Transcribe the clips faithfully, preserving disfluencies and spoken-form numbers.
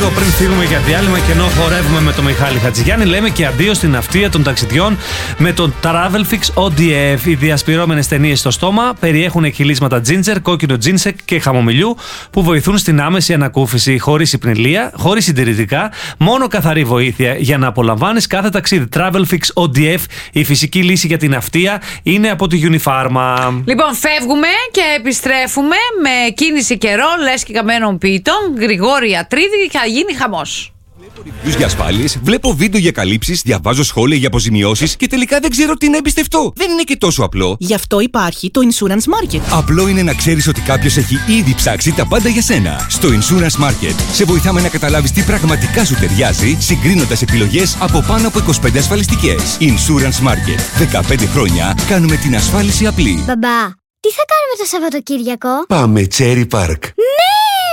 λίγο πριν φύγουμε για διάλειμμα και ενώ χορεύουμε με τον Μιχάλη Χατζηγιάννη, λέμε και αντίο στην ναυτία των ταξιδιών με τον Travelfix ο ντι εφ. Οι διασπυρώμενες ταινίες στο στόμα περιέχουν εκχυλίσματα τζίντζερ, κόκκινο τζίνσεκ και χαμομηλιού που βοηθούν στην άμεση ανακούφιση, χωρίς υπνηλία, χωρίς συντηρητικά, μόνο καθαρή βοήθεια για να απολαμβάνεις κάθε ταξίδι. Travelfix ο ντι εφ, η φυσική λύση για την ναυτία, είναι από τη Unifarma. Λοιπόν, φεύγουμε και επιστρέφουμε με κίνηση καιρό, λες και καμένων ποιητών, Γρηγόρια Τρίτη, θα γίνει χαμός. Βλέπω reviews για ασφάλειες, βλέπω βίντεο για καλύψεις, διαβάζω σχόλια για αποζημιώσεις και τελικά δεν ξέρω τι να εμπιστευτώ. Δεν είναι και τόσο απλό. Γι' αυτό υπάρχει το Insurance Market. Απλό είναι να ξέρεις ότι κάποιος έχει ήδη ψάξει τα πάντα για σένα. Στο Insurance Market σε βοηθάμε να καταλάβεις τι πραγματικά σου ταιριάζει, συγκρίνοντας επιλογές από πάνω από είκοσι πέντε ασφαλιστικές. Insurance Market. δεκαπέντε χρόνια κάνουμε την ασφάλιση απλή. Μπαμπά, τι θα κάνουμε το Σαββατοκύριακο? Πάμε Cherry Park. Ναι!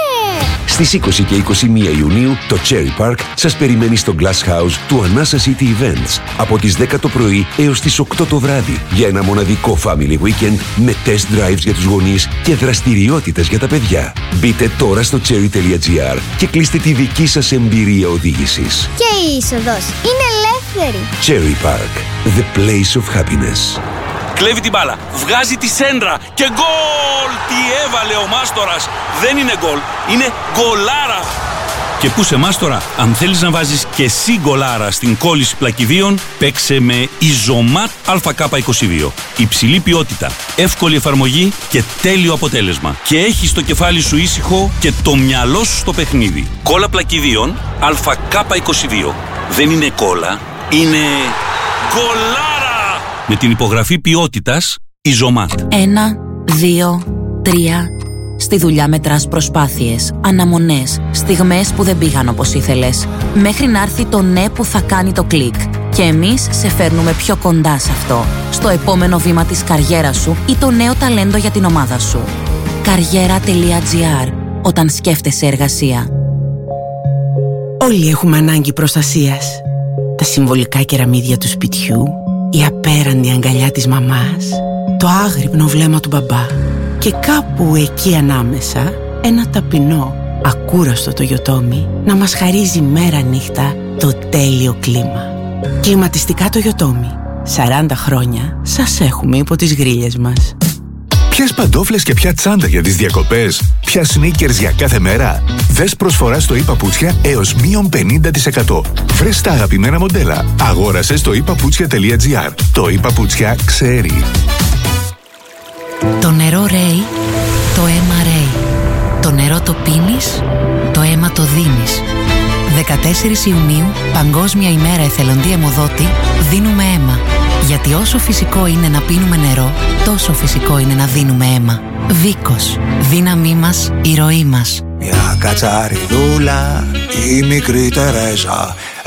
Στις είκοσι και είκοσι μία Ιουνίου το Cherry Park σας περιμένει στο Glass House του Anasa City Events από τις δέκα το πρωί έως τις οκτώ το βράδυ για ένα μοναδικό family weekend με test drives για τους γονείς και δραστηριότητες για τα παιδιά. Μπείτε τώρα στο cherry τελεία gr και κλείστε τη δική σας εμπειρία οδήγησης. Και η είσοδος είναι ελεύθερη. Cherry Park, the place of happiness. Κλέβει την μπάλα, βγάζει τη σέντρα και γκολ! Τι έβαλε ο Μάστορας! Δεν είναι γκολ, είναι γκολάρα! Και πού σε Μάστορα, αν θέλεις να βάζεις και εσύ γκολάρα στην κόλληση πλακιδίων, παίξε με Ιζωμάτ Α Κ είκοσι δύο. Υψηλή ποιότητα, εύκολη εφαρμογή και τέλειο αποτέλεσμα. Και έχεις το κεφάλι σου ήσυχο και το μυαλό σου στο παιχνίδι. Κόλλα πλακιδίων Α Κ είκοσι δύο. Δεν είναι κόλλα, είναι γκολάρα! Με την υπογραφή ποιότητας Ιζωμάτ. Ένα, δύο, τρία. Στη δουλειά μετράς προσπάθειες, αναμονές, στιγμές που δεν πήγαν όπως ήθελες. Μέχρι να έρθει το ναι που θα κάνει το κλικ. Και εμείς σε φέρνουμε πιο κοντά σε αυτό. Στο επόμενο βήμα της καριέρας σου ή το νέο ταλέντο για την ομάδα σου. Καριέρα τελεία gr. Όταν σκέφτεσαι εργασία. Όλοι έχουμε ανάγκη προστασίας. Τα συμβολικά κεραμίδια του σπιτιού, η απέραντη αγκαλιά της μαμάς, το άγρυπνο βλέμμα του μπαμπά και κάπου εκεί ανάμεσα ένα ταπεινό, ακούραστο το Yotomi να μας χαρίζει μέρα νύχτα το τέλειο κλίμα. Κλιματιστικά το Yotomi. σαράντα χρόνια σας έχουμε υπό τις γρίλες μας. Ποιες παντόφλες και ποια τσάντα για τις διακοπές, ποια sneakers για κάθε μέρα. Δες προσφορά στο ePaputsια έως μείον πενήντα τοις εκατό. Βρες τα αγαπημένα μοντέλα. Αγόρασε στο ePaputsια τελεία gr. Το ePaputsια ξέρει. Το νερό ρέει, το αίμα ρέει. Το νερό το πίνεις, το αίμα το δίνεις. δεκατέσσερις Ιουνίου, Παγκόσμια ημέρα εθελοντή αιμοδότη, δίνουμε αίμα. Γιατί όσο φυσικό είναι να πίνουμε νερό, τόσο φυσικό είναι να δίνουμε αίμα. Βίκος. Δύναμή μας, η ροή μας. Μια κατσαριδούλα, η μικρή Τερέζα,